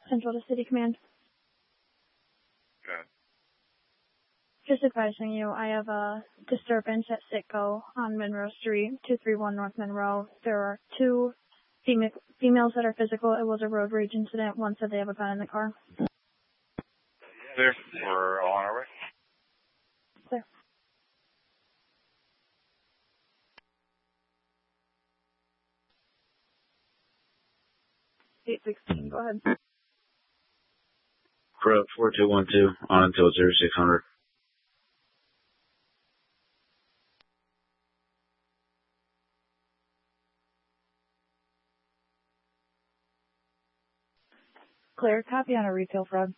Central to City Command. Good. Just advising you, I have a disturbance at Sitco on Monroe Street, 231 North Monroe. There are two females that are physical. It was a road rage incident. One said they have a gun in the car. There. We're all on our way. There. 816, go ahead. Corrupt 4212 on until 0600. Clear, copy on a retail fraud.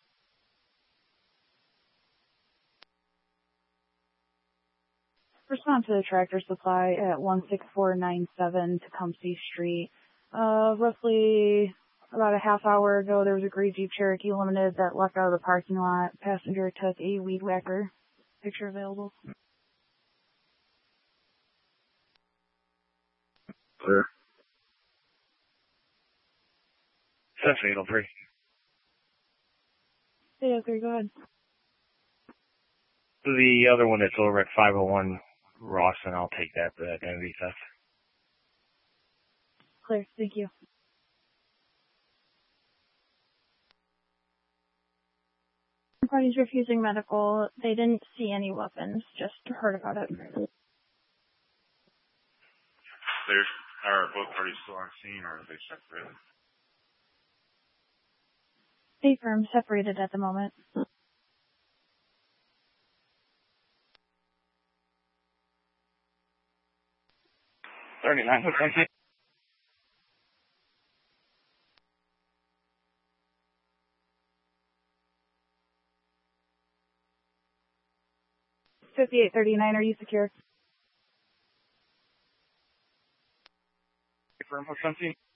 Respond to the Tractor Supply at 16497 Tecumseh Street. Roughly about a half hour ago, there was a gray Jeep Cherokee Limited that left out of the parking lot. Passenger took a weed whacker. Picture available. Clear. That's 803. 803, go ahead. The other one that's over at 501 Rawson, I'll take that for that identity theft. Clear, thank you. Parties refusing medical. They didn't see any weapons, just heard about it. Are both parties still on scene, or are they separated? State firm separated at the moment. 39. Okay. $58.39. Are you secure? Confirm, what's on scene?